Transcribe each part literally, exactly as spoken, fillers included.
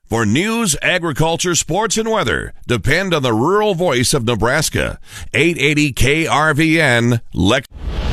For news, agriculture, sports, and weather, depend on the rural voice of Nebraska. eight eighty K R V N, Lex.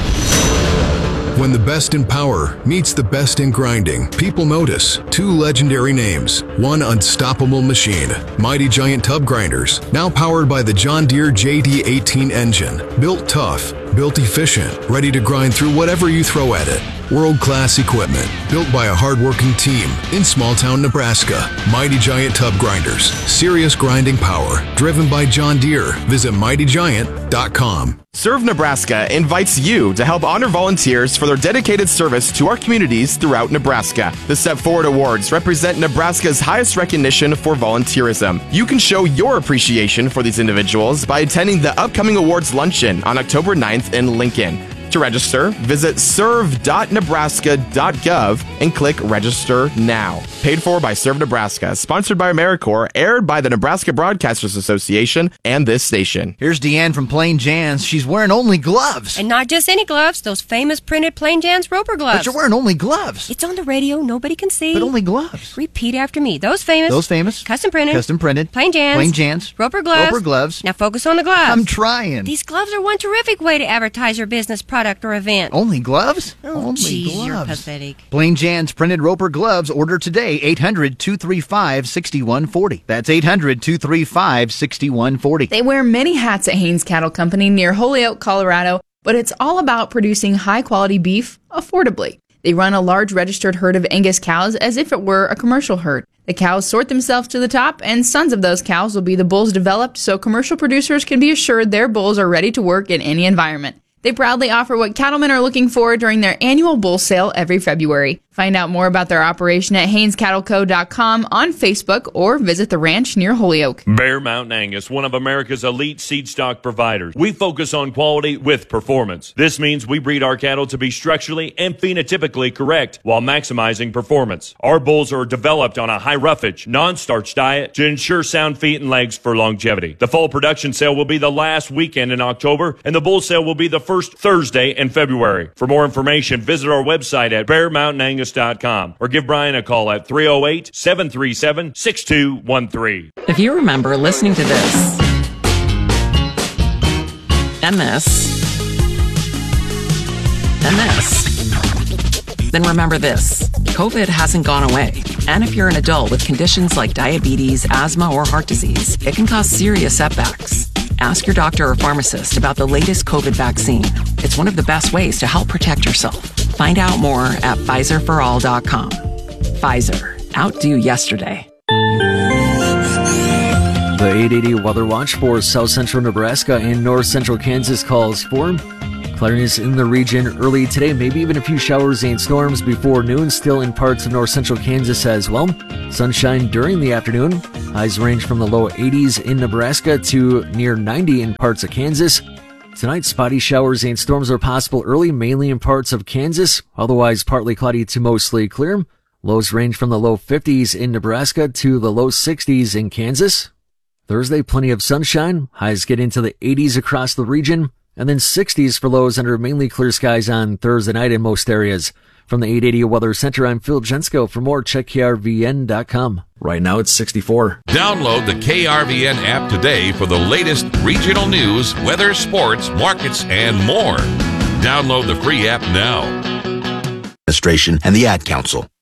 When the best in power meets the best in grinding, people notice two legendary names, one unstoppable machine, Mighty Giant Tub Grinders, now powered by the John Deere J D eighteen engine, built tough, built efficient, ready to grind through whatever you throw at it. World-class equipment, built by a hard-working team in small-town Nebraska. Mighty Giant Tub Grinders, serious grinding power, driven by John Deere. Visit mighty giant dot com. Serve Nebraska invites you to help honor volunteers for their dedicated service to our communities throughout Nebraska. The Step Forward Awards represent Nebraska's highest recognition for volunteerism. You can show your appreciation for these individuals by attending the upcoming awards luncheon on October ninth in Lincoln. To register, visit serve dot nebraska dot gov and click Register Now. Paid for by Serve Nebraska, sponsored by AmeriCorps, aired by the Nebraska Broadcasters Association and this station. Here's Deanne from Plain Jan's. She's wearing only gloves. And not just any gloves, those famous printed Plain Jan's Roper gloves. But you're wearing only gloves. It's on the radio, nobody can see. But only gloves. Repeat after me. Those famous. Those famous. Custom printed. Custom printed. Plain Jan's. Plain Jan's. Roper gloves. Roper gloves. Now focus on the gloves. I'm trying. These gloves are one terrific way to advertise your business, product, or event. Only gloves? Oh, only geez, gloves. you're pathetic. Plain Jan's printed Roper gloves. Order today. eight hundred, two three five, six one four zero. That's eight hundred, two three five, six one four zero. They wear many hats at Haynes Cattle Company near Holyoke, Colorado, but it's all about producing high-quality beef affordably. They run a large registered herd of Angus cows as if it were a commercial herd. The cows sort themselves to the top, and sons of those cows will be the bulls developed so commercial producers can be assured their bulls are ready to work in any environment. They proudly offer what cattlemen are looking for during their annual bull sale every February. Find out more about their operation at haynes cattle co dot com on Facebook or visit the ranch near Holyoke. Bear Mountain Angus, one of America's elite seed stock providers. We focus on quality with performance. This means we breed our cattle to be structurally and phenotypically correct while maximizing performance. Our bulls are developed on a high roughage, non-starch diet to ensure sound feet and legs for longevity. The fall production sale will be the last weekend in October, and the bull sale will be the first Thursday in February. For more information, visit our website at bear mountain angus dot com or give Brian a call at three oh eight, seven three seven, six two one three. If you remember listening to this and this and this, then remember this. COVID hasn't gone away. And if you're an adult with conditions like diabetes, asthma, or heart disease, it can cause serious setbacks. Ask your doctor or pharmacist about the latest COVID vaccine. It's one of the best ways to help protect yourself. Find out more at Pfizer for all dot com. Pfizer. Outdo yesterday. The eight eighty Weather Watch for south central Nebraska and north central Kansas calls for clearness in the region early today, maybe even a few showers and storms before noon, still in parts of north central Kansas as well. Sunshine during the afternoon. Highs range from the low eighties in Nebraska to near ninety in parts of Kansas. Tonight, spotty showers and storms are possible early, mainly in parts of Kansas. Otherwise, partly cloudy to mostly clear. Lows range from the low fifties in Nebraska to the low sixties in Kansas. Thursday, plenty of sunshine. Highs get into the eighties across the region. And then sixties for lows under mainly clear skies on Thursday night in most areas. From the eight eighty Weather Center, I'm Phil Jensko. For more, check K R V N dot com. Right now, it's sixty-four. Download the K R V N app today for the latest regional news, weather, sports, markets, and more. Download the free app now. Administration and the Ad Council.